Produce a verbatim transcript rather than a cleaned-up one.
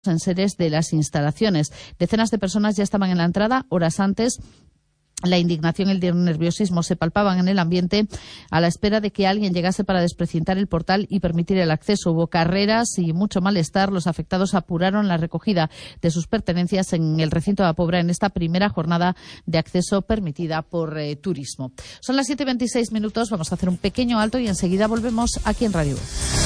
en series de las instalaciones. Decenas de personas ya estaban en la entrada horas antes. La indignación y el nerviosismo se palpaban en el ambiente a la espera de que alguien llegase para desprecintar el portal y permitir el acceso. Hubo carreras y mucho malestar. Los afectados apuraron la recogida de sus pertenencias en el recinto de la Pobra en esta primera jornada de acceso permitida por eh, turismo. Son las siete y veintiséis minutos. Vamos a hacer un pequeño alto y enseguida volvemos aquí en Radio Voz.